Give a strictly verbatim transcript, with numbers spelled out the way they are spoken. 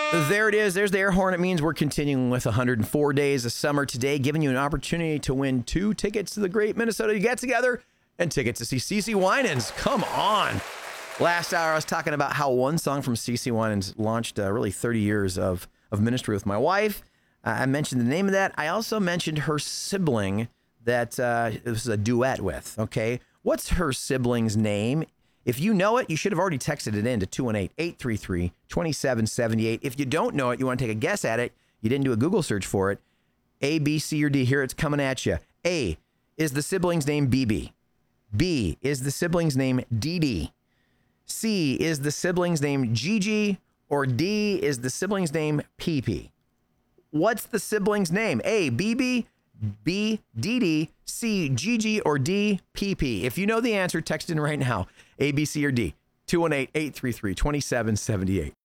There it is. There's the air horn. It means we're continuing with one hundred four days of summer today, giving you an opportunity to win two tickets to the Great Minnesota Get Together and tickets to see CeCe Winans. Come on. Last hour, I was talking about how one song from CeCe Winans launched uh, really thirty years of, of ministry with my wife. Uh, I mentioned the name of that. I also mentioned her sibling that uh, this is a duet with, okay? What's her sibling's name? If you know it, you should have already texted it in to two one eight, eight three three, two seven seven eight. If you don't know it, you want to take a guess at it, you didn't do a Google search for it, A, B, C, or D. Here it's coming at you. A, is the sibling's name B B? B, is the sibling's name D D? C, is the sibling's name Gigi? Or D, is the sibling's name P P? What's the sibling's name? A, B B, B, D D, C, Gigi, or D, P P? If you know the answer, text in right now. A, B, C, or D. two one eight, eight three three, two seven seven eight.